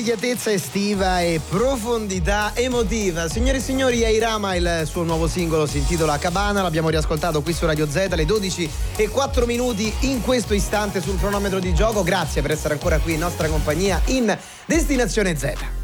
Immediatezza estiva e profondità emotiva. Signore e signori, Airama, il suo nuovo singolo si intitola Cabana, l'abbiamo riascoltato qui su Radio Z alle 12:04 in questo istante sul cronometro di gioco. Grazie per essere ancora qui in nostra compagnia in Destinazione Z.